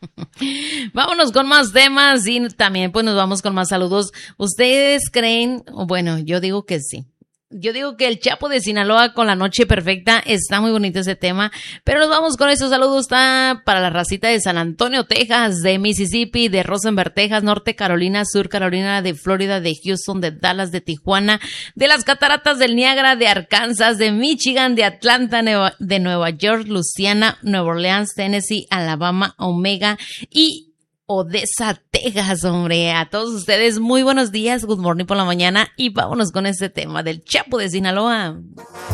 Vámonos con más temas y también pues nos vamos con más saludos. ¿Ustedes creen? Bueno, yo digo que sí. Yo digo que el Chapo de Sinaloa con la noche perfecta, está muy bonito ese tema, pero nos vamos con esos saludos. Está para la racita de San Antonio, Texas, de Mississippi, de Rosenberg, Texas, Norte Carolina, Sur Carolina, de Florida, de Houston, de Dallas, de Tijuana, de las Cataratas del Niágara, de Arkansas, de Michigan, de Atlanta, de Nueva York, Luisiana, Nueva Orleans, Tennessee, Alabama, Omega y Odessa, Texas, hombre. A todos ustedes, muy buenos días, good morning por la mañana y vámonos con este tema del Chapo de Sinaloa.